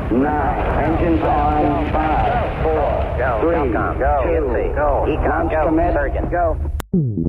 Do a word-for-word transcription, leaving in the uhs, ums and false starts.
nine, engines on, five, four, Go, three, Telcom, go, G N C, go, Econ, launch go, commit, Surgeon. go.